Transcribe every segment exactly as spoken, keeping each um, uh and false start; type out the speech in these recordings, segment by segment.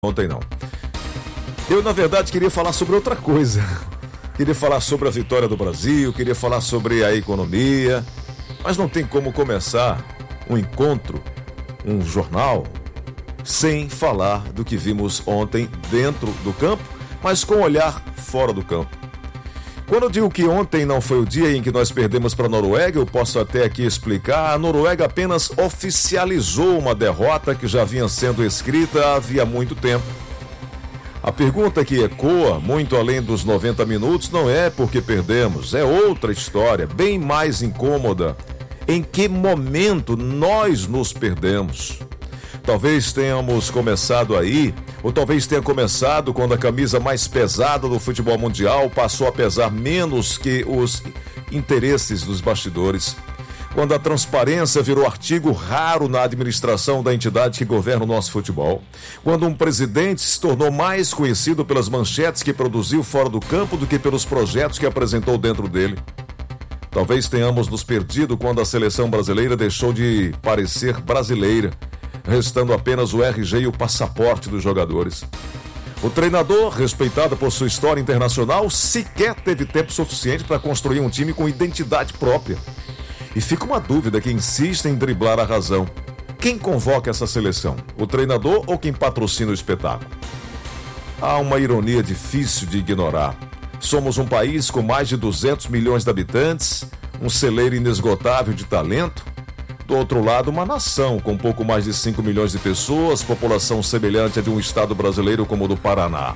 Ontem não. Eu, na verdade, queria falar sobre outra coisa. Queria falar sobre a vitória do Brasil, queria falar sobre a economia, mas não tem como começar um encontro, um jornal, sem falar do que vimos ontem dentro do campo, mas com um olhar fora do campo. Quando eu digo que ontem não foi o dia em que nós perdemos para a Noruega, eu posso até aqui explicar, a Noruega apenas oficializou uma derrota que já vinha sendo escrita havia muito tempo. A pergunta que ecoa, muito além dos noventa minutos, não é porque perdemos, é outra história, bem mais incômoda. Em que momento nós nos perdemos? Talvez tenhamos começado aí, ou talvez tenha começado quando a camisa mais pesada do futebol mundial passou a pesar menos que os interesses dos bastidores. Quando a transparência virou artigo raro na administração da entidade que governa o nosso futebol. Quando um presidente se tornou mais conhecido pelas manchetes que produziu fora do campo do que pelos projetos que apresentou dentro dele. Talvez tenhamos nos perdido quando a seleção brasileira deixou de parecer brasileira, restando apenas o R G e o passaporte dos jogadores. O treinador, respeitado por sua história internacional, sequer teve tempo suficiente para construir um time com identidade própria. E fica uma dúvida que insiste em driblar a razão. Quem convoca essa seleção? O treinador ou quem patrocina o espetáculo? Há uma ironia difícil de ignorar. Somos um país com mais de duzentos milhões de habitantes, um celeiro inesgotável de talento. Do outro lado, uma nação com pouco mais de cinco milhões de pessoas, população semelhante a de um estado brasileiro como o do Paraná.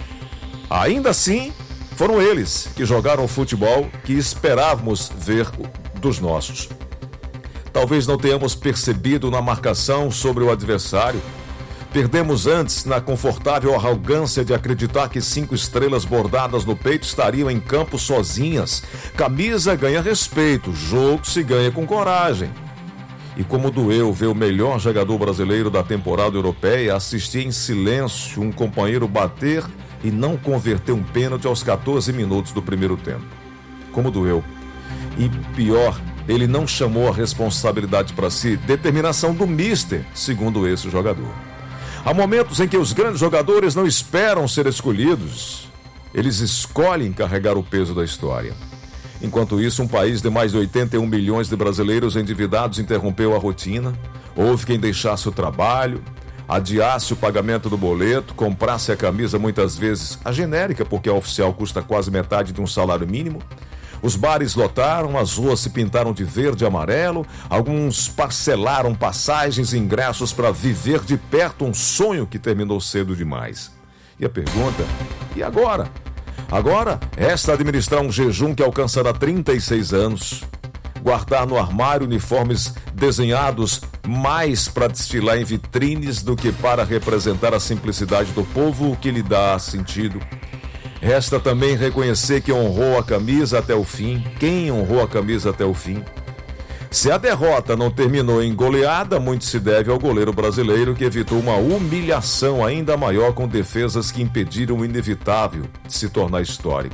Ainda assim, foram eles que jogaram o futebol que esperávamos ver dos nossos. Talvez não tenhamos percebido na marcação sobre o adversário. Perdemos antes na confortável arrogância de acreditar que cinco estrelas bordadas no peito estariam em campo sozinhas. Camisa ganha respeito, jogo se ganha com coragem. E como doeu ver o melhor jogador brasileiro da temporada europeia assistir em silêncio um companheiro bater e não converter um pênalti aos catorze minutos do primeiro tempo. Como doeu. E pior, ele não chamou a responsabilidade para si, determinação do míster, segundo esse jogador. Há momentos em que os grandes jogadores não esperam ser escolhidos, eles escolhem carregar o peso da história. Enquanto isso, um país de mais de oitenta e um milhões de brasileiros endividados interrompeu a rotina, houve quem deixasse o trabalho, adiasse o pagamento do boleto, comprasse a camisa muitas vezes a genérica, porque a oficial custa quase metade de um salário mínimo. Os bares lotaram, as ruas se pintaram de verde e amarelo, alguns parcelaram passagens e ingressos para viver de perto um sonho que terminou cedo demais. E a pergunta, e agora? Agora, resta administrar um jejum que alcançará trinta e seis anos, guardar no armário uniformes desenhados mais para desfilar em vitrines do que para representar a simplicidade do povo que lhe dá sentido. Resta também reconhecer que honrou a camisa até o fim. Quem honrou a camisa até o fim? Se a derrota não terminou em goleada, muito se deve ao goleiro brasileiro que evitou uma humilhação ainda maior com defesas que impediram o inevitável de se tornar histórico.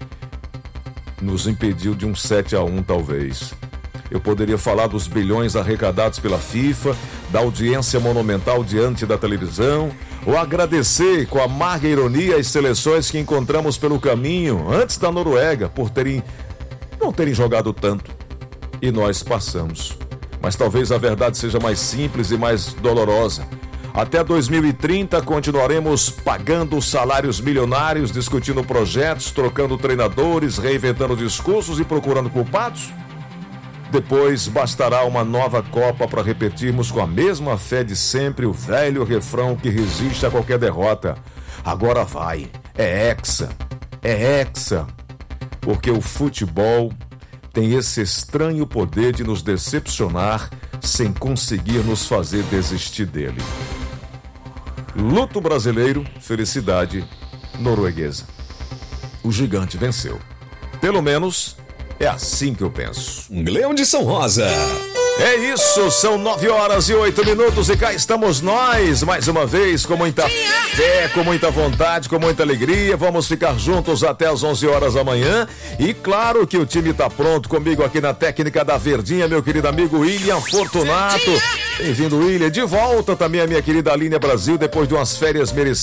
Nos impediu de um sete a um, talvez. Eu poderia falar dos bilhões arrecadados pela FIFA, da audiência monumental diante da televisão, ou agradecer com amarga ironia as seleções que encontramos pelo caminho, antes da Noruega, por terem não terem jogado tanto. E nós passamos. Mas talvez a verdade seja mais simples e mais dolorosa. Até dois mil e trinta continuaremos pagando salários milionários, discutindo projetos, trocando treinadores, reinventando discursos e procurando culpados? Depois bastará uma nova Copa para repetirmos com a mesma fé de sempre o velho refrão que resiste a qualquer derrota. Agora vai, é hexa, é hexa. Porque o futebol tem esse estranho poder de nos decepcionar sem conseguir nos fazer desistir dele. Luto brasileiro, felicidade norueguesa. O gigante venceu. Pelo menos é assim que eu penso. Leão de São Rosa. É isso, são nove horas e oito minutos e cá estamos nós, mais uma vez, com muita fé, com muita vontade, com muita alegria. Vamos ficar juntos até as onze horas da manhã. E claro que o time tá pronto comigo aqui na técnica da Verdinha, meu querido amigo William Fortunato. Bem-vindo, William. De volta também a minha querida Aline Brasil, depois de umas férias merecidas.